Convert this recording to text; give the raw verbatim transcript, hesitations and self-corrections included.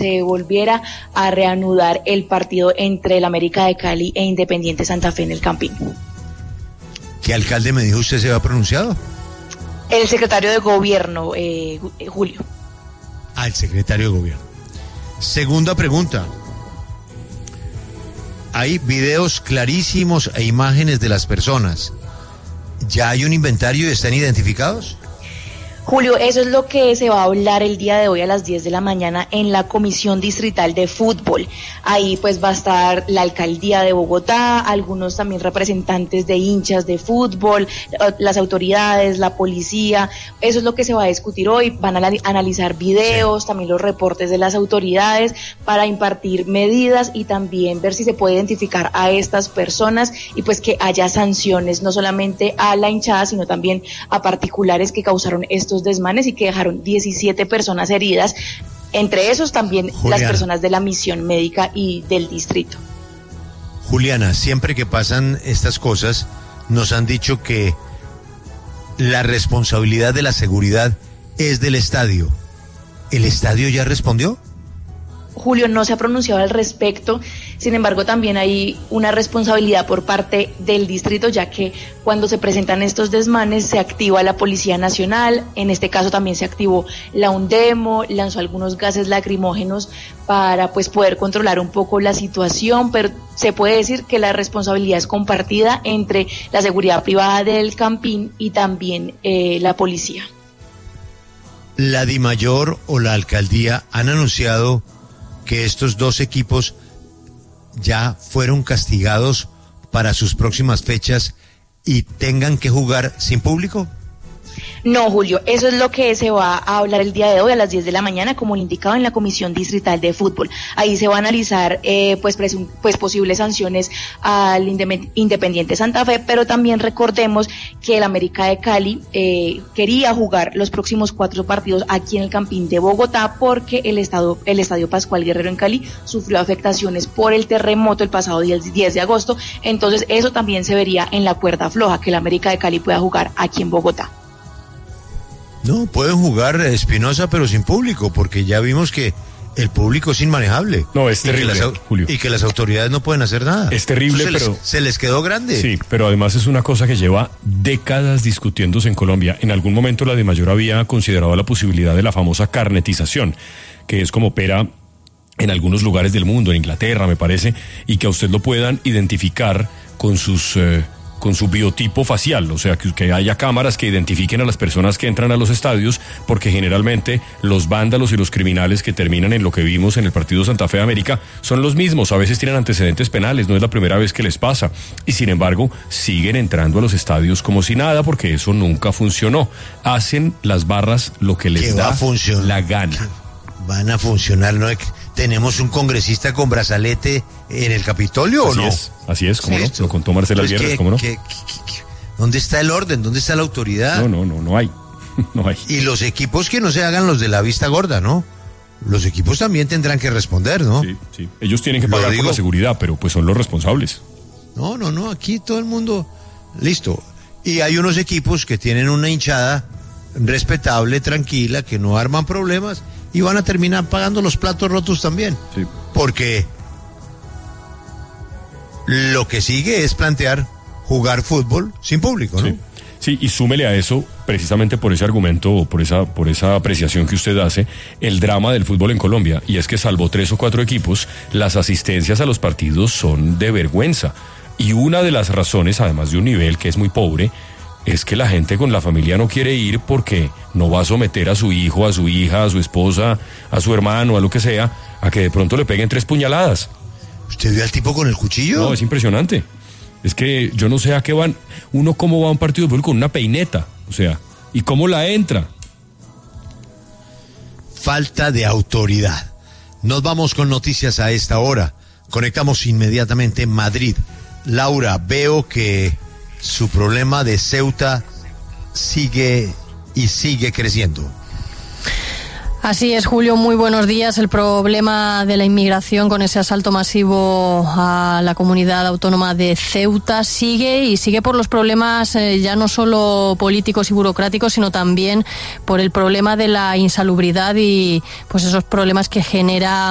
se volviera a reanudar el partido entre el América de Cali e Independiente Santa Fe en el Campín. ¿Qué alcalde me dijo usted se había pronunciado? El secretario de Gobierno, eh, Julio. Ah, el secretario de Gobierno. Segunda pregunta. Hay videos clarísimos e imágenes de las personas. ¿Ya hay un inventario y están identificados? Julio, eso es lo que se va a hablar el día de hoy a las diez de la mañana en la Comisión Distrital de Fútbol. Ahí pues va a estar la Alcaldía de Bogotá, algunos también representantes de hinchas de fútbol, las autoridades, la policía. Eso es lo que se va a discutir hoy. Van a analizar videos, sí, también los reportes de las autoridades para impartir medidas y también ver si se puede identificar a estas personas y pues que haya sanciones no solamente a la hinchada, sino también a particulares que causaron estos desmanes y que dejaron diecisiete personas heridas, entre esos también Juliana, las personas de la misión médica y del distrito. Juliana, siempre que pasan estas cosas nos han dicho que la responsabilidad de la seguridad es del estadio. ¿El estadio ya respondió? Julio, no se ha pronunciado al respecto, sin embargo también hay una responsabilidad por parte del distrito, ya que cuando se presentan estos desmanes se activa la Policía Nacional, en este caso también se activó la UNDEMO, lanzó algunos gases lacrimógenos para pues poder controlar un poco la situación, pero se puede decir que la responsabilidad es compartida entre la seguridad privada del Campín y también eh, la policía. ¿La DIMAYOR o la alcaldía han anunciado que estos dos equipos ya fueron castigados para sus próximas fechas y tengan que jugar sin público? No, Julio, eso es lo que se va a hablar el día de hoy a las diez de la mañana, como lo indicado en la Comisión Distrital de Fútbol. Ahí se va a analizar eh, pues, presum- pues posibles sanciones al Independiente Santa Fe, pero también recordemos que el América de Cali eh, quería jugar los próximos cuatro partidos aquí en el Campín de Bogotá porque el, estado, el Estadio Pascual Guerrero en Cali sufrió afectaciones por el terremoto el pasado diez de agosto, entonces eso también se vería en la cuerda floja, que el América de Cali pueda jugar aquí en Bogotá. No, pueden jugar Espinosa pero sin público, porque ya vimos que el público es inmanejable. No, es terrible, y que las, Julio. Y que las autoridades no pueden hacer nada. Es terrible, se pero... Les, se les quedó grande. Sí, pero además es una cosa que lleva décadas discutiéndose en Colombia. En algún momento la DIMAYOR había considerado la posibilidad de la famosa carnetización, que es como opera en algunos lugares del mundo, en Inglaterra me parece, y que a usted lo puedan identificar con sus... Eh, con su biotipo facial, o sea, que, que haya cámaras que identifiquen a las personas que entran a los estadios, porque generalmente los vándalos y los criminales que terminan en lo que vimos en el partido Santa Fe de América son los mismos, a veces tienen antecedentes penales, no es la primera vez que les pasa, y sin embargo siguen entrando a los estadios como si nada, porque eso nunca funcionó. Hacen las barras lo que les da la gana. Van a funcionar, ¿no? ¿Tenemos un congresista con brazalete en el Capitolio así o no? Es, así es, ¿cómo ¿Sí no? esto? Lo contó Marcela Gutiérrez, ¿cómo no? ¿qué, qué, qué, ¿Dónde está el orden? ¿Dónde está la autoridad? No, no, no, no hay. No hay. Y los equipos que no se hagan los de la vista gorda, ¿no? Los equipos también tendrán que responder, ¿no? Sí, sí. Ellos tienen que pagar por la seguridad, pero pues son los responsables. No, no, no, aquí todo el mundo... Listo. Y hay unos equipos que tienen una hinchada respetable, tranquila, que no arman problemas y van a terminar pagando los platos rotos también. Sí. Porque lo que sigue es plantear jugar fútbol sin público, ¿no? Sí. Sí, y súmele a eso, precisamente por ese argumento o por esa, por esa apreciación que usted hace, el drama del fútbol en Colombia, y es que salvo tres o cuatro equipos, las asistencias a los partidos son de vergüenza. Y una de las razones, además de un nivel que es muy pobre, es que la gente con la familia no quiere ir porque no va a someter a su hijo, a su hija, a su esposa, a su hermano, a lo que sea, a que de pronto le peguen tres puñaladas. ¿Usted vio al tipo con el cuchillo? No, es impresionante. Es que yo no sé a qué van, uno cómo va a un partido de fútbol con una peineta, o sea, y cómo la entra. Falta de autoridad. Nos vamos con noticias a esta hora. Conectamos inmediatamente Madrid. Laura, veo que su problema de Ceuta sigue y sigue creciendo. Así es, Julio, muy buenos días. El problema de la inmigración con ese asalto masivo a la comunidad autónoma de Ceuta sigue y sigue por los problemas eh, ya no solo políticos y burocráticos, sino también por el problema de la insalubridad y pues esos problemas que genera